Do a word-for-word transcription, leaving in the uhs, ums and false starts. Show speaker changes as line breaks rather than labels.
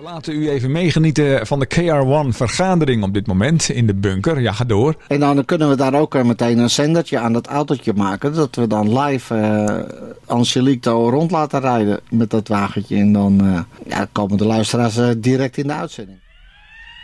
Laten u even meegenieten van de K R één vergadering op dit moment in de bunker. Ja, ga door.
En dan kunnen we daar ook uh, meteen een zendertje aan dat autootje maken. Dat we dan live uh, Angelique rond laten rijden met dat wagentje. En dan uh, ja, komen de luisteraars uh, direct in de uitzending.